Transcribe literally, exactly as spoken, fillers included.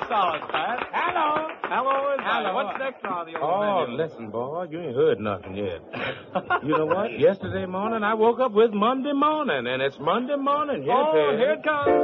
solid, Pat. Hello. Hello, is Hello. What's next on the old Oh, menu? listen, boy, you ain't heard nothing yet. You know what? Yesterday morning, I woke up with Monday morning, and it's Monday morning. Here Oh, it is. here it comes.